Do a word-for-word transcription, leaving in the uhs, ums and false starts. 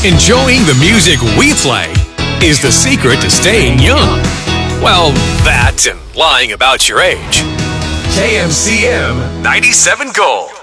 Enjoying the music we play is the secret to staying young. Well, that and lying about your age. K M C M ninety-seven Gold.